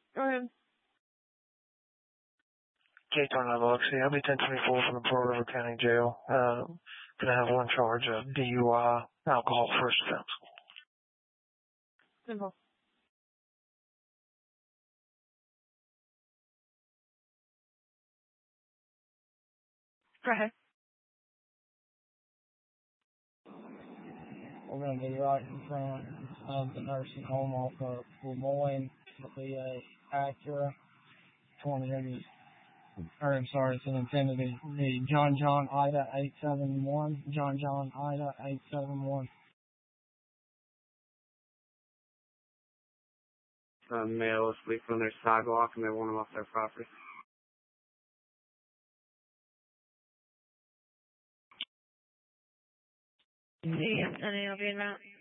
Go ahead. J-Torn Alexi. I'll be 1024 from the Pearl River County Jail. Gonna have one charge of DUI, alcohol first offense. Simple. Go ahead. We're going to be right in front of the nursing home off of Lemoyne. It'll be a Acura 2080. Or, I'm sorry, it's an Infiniti. The John Ida 871. John Ida 871. Male asleep on their sidewalk and they want them off their property. Yeah, and I'll be in route.